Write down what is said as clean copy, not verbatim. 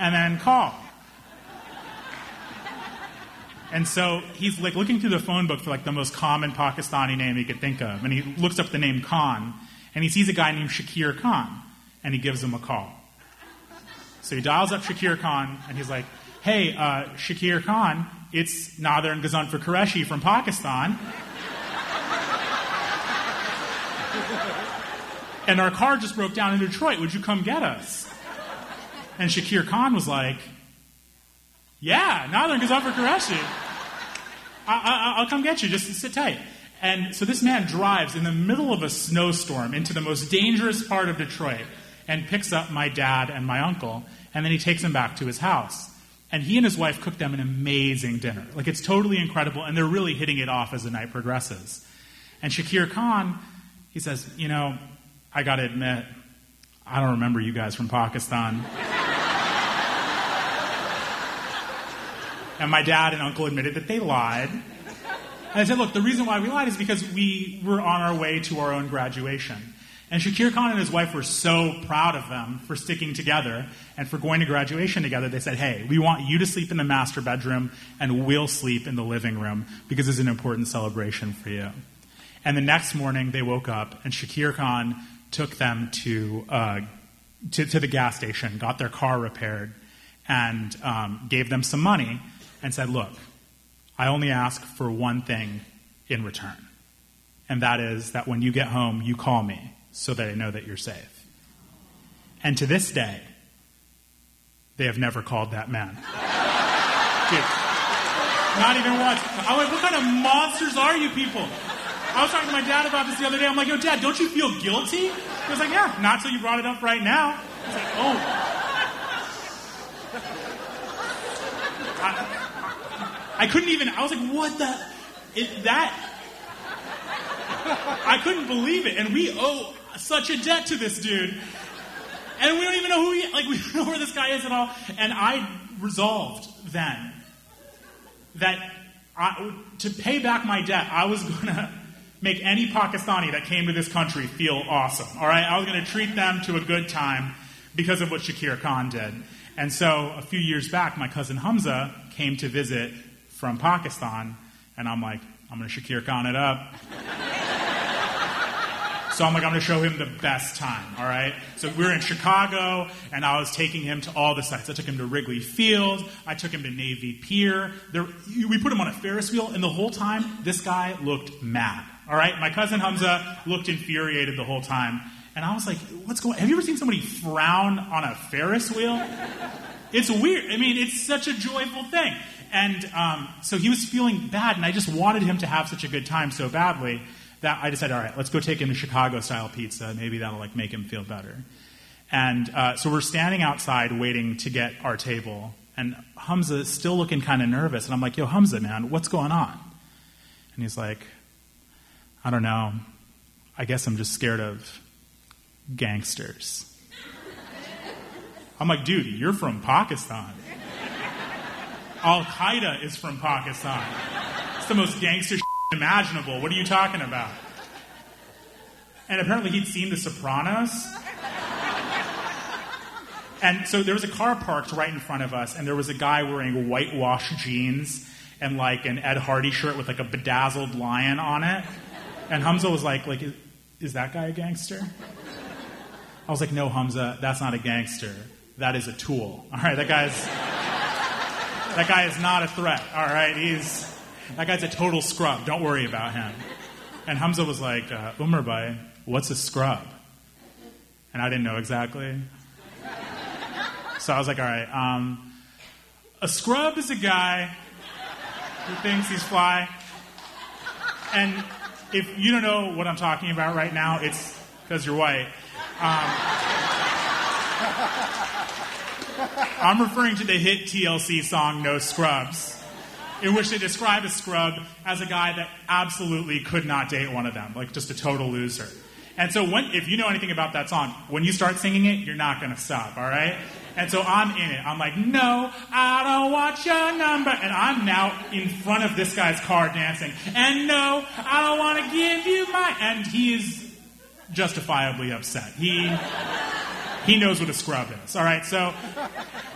and then call. And so he's like looking through the phone book for like the most common Pakistani name he could think of. And he looks up the name Khan, and he sees a guy named Shakir Khan, and he gives him a call. So he dials up Shakir Khan, and he's like, hey, Shakir Khan, it's Nader and Ghazanfar Qureshi from Pakistan. And our car just broke down in Detroit. Would you come get us? And Shakir Khan was like, yeah, Nader and Ghazanfar Qureshi. I'll come get you. Just sit tight. And so this man drives in the middle of a snowstorm into the most dangerous part of Detroit and picks up my dad and my uncle, and then he takes them back to his house. And he and his wife cook them an amazing dinner. Like, it's totally incredible, and they're really hitting it off as the night progresses. And Shakir Khan, he says, you know, I got to admit, I don't remember you guys from Pakistan. And my dad and uncle admitted that they lied. And I said, look, the reason why we lied is because we were on our way to our own graduation. And Shakir Khan and his wife were so proud of them for sticking together and for going to graduation together. They said, hey, we want you to sleep in the master bedroom and we'll sleep in the living room because it's an important celebration for you. And the next morning they woke up and Shakir Khan took them to the gas station, got their car repaired, and gave them some money and said, look, I only ask for one thing in return. And that is that when you get home, you call me so that I know that you're safe. And to this day, they have never called that man. Dude, not even once. I'm like, what kind of monsters are you people? I was talking to my dad about this the other day. I'm like, yo, Dad, don't you feel guilty? He was like, yeah, not till you brought it up right now. I was like, oh. I couldn't even, I was like, what the, I couldn't believe it. And we owe such a debt to this dude. And we don't even know who we don't know where this guy is at all. And I resolved then that to pay back my debt, I was going to make any Pakistani that came to this country feel awesome. All right? I was going to treat them to a good time because of what Shakir Khan did. And so a few years back, my cousin Hamza came to visit from Pakistan, and I'm like, I'm going to Shakir Khan it up. So I'm like, I'm going to show him the best time, all right? So we were in Chicago, and I was taking him to all the sites. I took him to Wrigley Field. I took him to Navy Pier. We put him on a Ferris wheel, and the whole time, this guy looked mad, all right? My cousin Hamza looked infuriated the whole time. And I was like, what's going on? Have you ever seen somebody frown on a Ferris wheel? It's weird. I mean, it's such a joyful thing. And so he was feeling bad, and I just wanted him to have such a good time so badly that I decided, all right, let's go take him to Chicago-style pizza. Maybe that'll make him feel better. And so we're standing outside waiting to get our table, and Hamza is still looking kind of nervous. And I'm like, yo, Hamza, man, what's going on? And he's like, I don't know. I guess I'm just scared of gangsters. I'm like, dude, you're from Pakistan. Al-Qaeda is from Pakistan. It's the most gangster imaginable. What are you talking about? And apparently he'd seen The Sopranos. And so there was a car parked right in front of us, and there was a guy wearing whitewashed jeans and an Ed Hardy shirt with a bedazzled lion on it. And Hamza was like, is that guy a gangster? I was like, no, Hamza, that's not a gangster. That is a tool. All right, that guy is not a threat. All right, that guy's a total scrub. Don't worry about him. And Hamza was like, Umar bhai, what's a scrub? And I didn't know exactly. So I was like, all right, a scrub is a guy who thinks he's fly. And if you don't know what I'm talking about right now, it's because you're white. I'm referring to the hit TLC song No Scrubs, in which they describe a scrub as a guy that absolutely could not date one of them, just a total loser. And so if you know anything about that song, when you start singing it, you're not going to stop, all right? And so I'm in it. I'm like, no, I don't want your number. And I'm now in front of this guy's car dancing. And no, I don't want to give you my... And he is justifiably upset. He knows what a scrub is, all right? So